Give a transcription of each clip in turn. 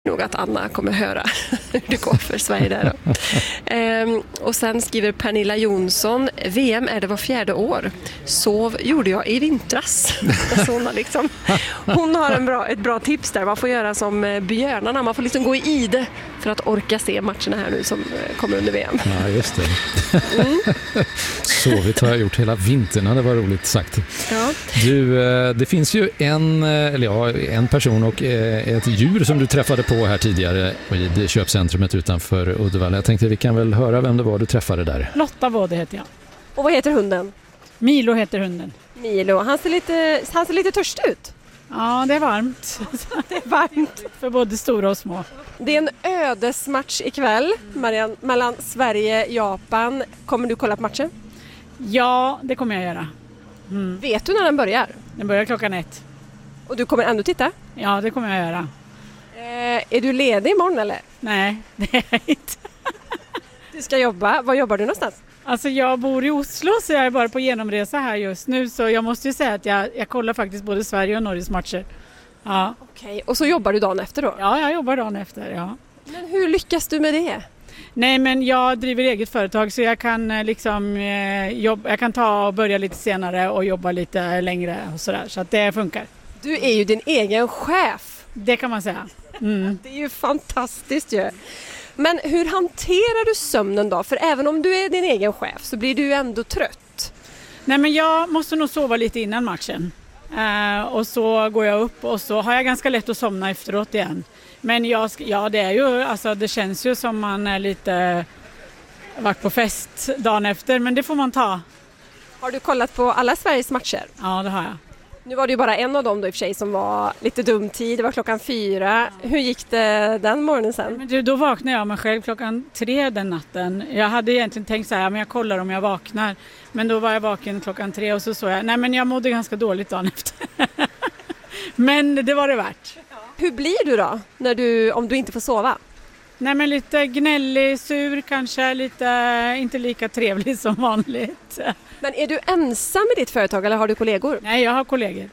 nog att Anna kommer höra hur det går för Sverige där då. Och sen skriver Pernilla Jonsson: VM är det var 4:e år. Sov gjorde jag i vintras. Så hon har ett bra tips där. Man får göra som björnarna. Man får liksom gå i ide för att orka se matcherna här nu som kommer under VM. Ja, just det. Sovit har jag gjort hela vintern. Det var roligt sagt. Ja. Du, det finns ju en person och ett djur som du träffade på här tidigare i köpcentrumet utanför Uddevalla. Jag tänkte vi kan väl höra vem det var du träffade där. Lotta Våde heter jag. Och vad heter hunden? Milo heter hunden. Milo. Han ser lite törstig ut. Ja, det är varmt. Det är varmt. För både stora och små. Det är en ödesmatch ikväll, Marianne, mellan Sverige och Japan. Kommer du kolla på matchen? Ja, det kommer jag göra. Vet du när den börjar? Den börjar 1:00. Och du kommer ändå titta? Ja, det kommer jag göra. Är du ledig imorgon eller? Nej, det är jag inte. Du ska jobba. Var jobbar du någonstans? Alltså jag bor i Oslo så jag är bara på genomresa här just nu. Så jag måste ju säga att jag kollar faktiskt både Sverige och Norges matcher. Ja. Okej, och så jobbar du dagen efter då? Ja, jag jobbar dagen efter, ja. Men hur lyckas du med det? Nej, men jag driver eget företag så jag kan jag kan ta och börja lite senare och jobba lite längre och sådär. Så att det funkar. Du är ju din egen chef. Det kan man säga. Det är ju fantastiskt ju. Men hur hanterar du sömnen då? För även om du är din egen chef så blir du ju ändå trött. Nej, men jag måste nog sova lite innan matchen. Och så går jag upp och så har jag ganska lätt att somna efteråt igen. Men det är ju, alltså det känns ju som man är lite varit på fest dagen efter, men det får man ta. Har du kollat på alla Sveriges matcher? Ja, det har jag. Nu var det ju bara en av dem då i och för sig som var lite dum tid. Det var 4:00. Hur gick det den morgonen sen? Men då vaknade jag mig själv 3:00 den natten. Jag hade egentligen tänkt så här, men jag kollar om jag vaknar. Men då var jag vaken 3:00 och så såg jag, nej men jag mådde ganska dåligt dagen efter. Men det var det värt. Hur blir du då om du inte får sova? Nej, men lite gnällig, sur kanske, lite inte lika trevlig som vanligt. Men är du ensam i ditt företag eller har du kollegor? Nej, jag har kollegor.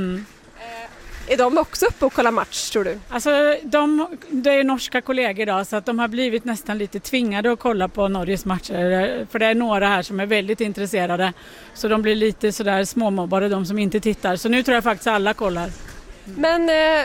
Är de också uppe och kollar match, tror du? Alltså, det är norska kollegor då, så att de har blivit nästan lite tvingade att kolla på Norges matcher. För det är några här som är väldigt intresserade. Så de blir lite sådär småmobbade, de som inte tittar. Så nu tror jag faktiskt alla kollar. Men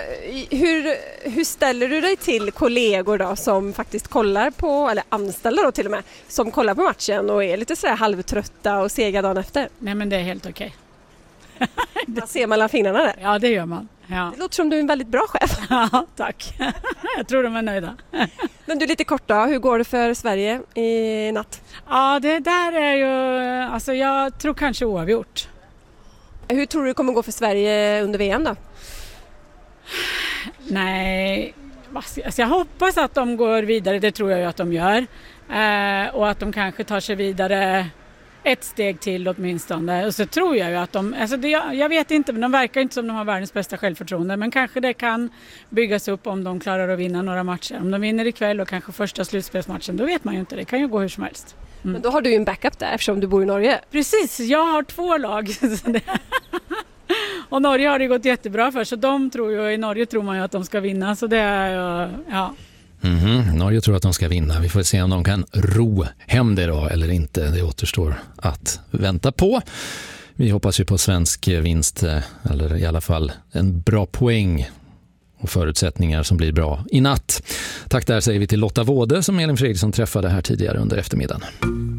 hur ställer du dig till kollegor då som faktiskt kollar på, eller anställda då till och med, som kollar på matchen och är lite sådär halvtrötta och sega dagen efter? Nej, men det är helt okej. Man ser mellan fingrarna där. Ja, det gör man. Ja. Det låter som du är en väldigt bra chef. Ja, tack. Jag tror de är nöjda. Men du, lite kort då, hur går det för Sverige i natt? Ja, det där är ju, alltså jag tror kanske oavgjort. Hur tror du det kommer gå för Sverige under VM då? Nej, alltså jag hoppas att de går vidare, det tror jag ju att de gör. Och att de kanske tar sig vidare ett steg till åtminstone. Och så tror jag ju att jag vet inte, men de verkar inte som de har världens bästa självförtroende. Men kanske det kan byggas upp om de klarar att vinna några matcher. Om de vinner ikväll och kanske första slutspelsmatchen, då vet man ju inte. Det kan ju gå hur som helst. Men då har du ju en backup där eftersom du bor i Norge. Precis, jag har 2 lag. Och Norge har det gått jättebra för, så i Norge tror man ju att de ska vinna. Så det är, ja. Norge tror att de ska vinna. Vi får se om de kan ro hem det då eller inte. Det återstår att vänta på. Vi hoppas ju på svensk vinst, eller i alla fall en bra poäng och förutsättningar som blir bra i natt. Tack där säger vi till Lotta Våde som Elin Fredriksson träffade här tidigare under eftermiddagen.